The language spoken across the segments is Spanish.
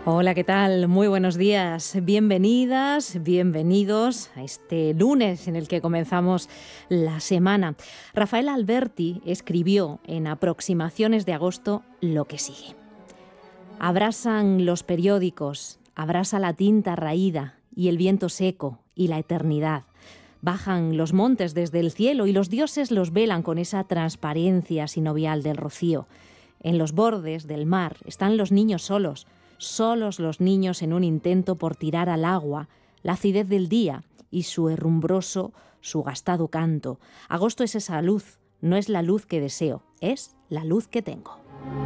Hola, ¿qué tal? Muy buenos días. Bienvenidas, bienvenidos a este lunes en el que comenzamos la semana. Rafael Alberti escribió en Aproximaciones de agosto lo que sigue. Abrasan los periódicos, abrasa la tinta raída y el viento seco y la eternidad. Bajan los montes desde el cielo y los dioses los velan con esa transparencia sinovial del rocío. En los bordes del mar están los niños solos los niños en un intento por tirar al agua la acidez del día y su herrumbroso, su gastado canto. Agosto es esa luz, no es la luz que deseo, es la luz que tengo.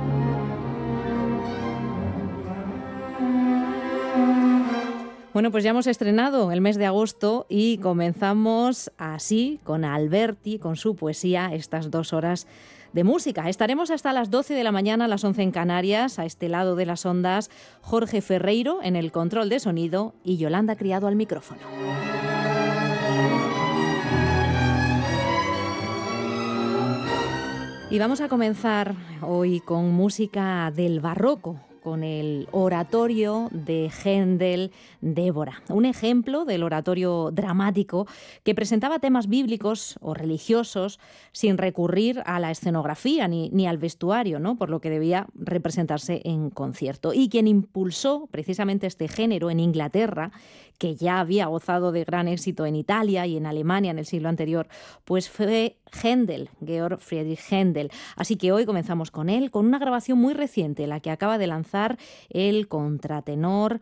Bueno, pues ya hemos estrenado el mes de agosto y comenzamos así con Alberti, con su poesía, estas 2 horas de música. Estaremos hasta las 12 de la mañana, las 11 en Canarias, a este lado de las ondas, Jorge Ferreiro en el control de sonido y Yolanda Criado al micrófono. Y vamos a comenzar hoy con música del barroco, con el oratorio de Händel, Débora. Un ejemplo del oratorio dramático que presentaba temas bíblicos o religiosos sin recurrir a la escenografía ni al vestuario, ¿no? Por lo que debía representarse en concierto. Y quien impulsó precisamente este género en Inglaterra, que ya había gozado de gran éxito en Italia y en Alemania en el siglo anterior, pues fue Händel, Georg Friedrich Händel. Así que hoy comenzamos con él, con una grabación muy reciente, la que acaba de lanzar el contratenor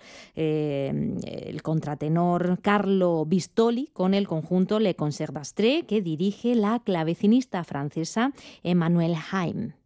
Carlo Bistoli con el conjunto Le Concert d'Astre, que dirige la clavecinista francesa Emmanuelle Haim.